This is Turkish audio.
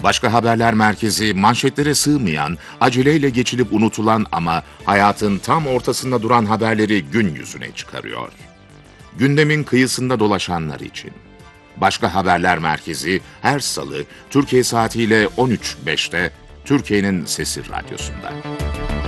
Başka Haberler Merkezi manşetlere sığmayan, aceleyle geçilip unutulan ama hayatın tam ortasında duran haberleri gün yüzüne çıkarıyor. Gündemin kıyısında dolaşanlar için. Başka Haberler Merkezi her salı Türkiye saatiyle 13.05'te Türkiye'nin Sesi Radyosu'nda.